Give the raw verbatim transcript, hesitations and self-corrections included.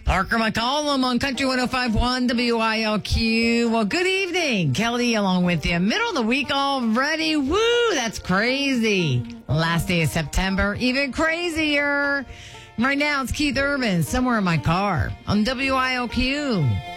Parker McCollum on Country one oh five point one W I L Q. Well, good evening. Kelly along with you. Middle of the week already. Woo, that's crazy. Last day of September, even crazier. Right now, it's Keith Urban, Somewhere in My Car on W I L Q.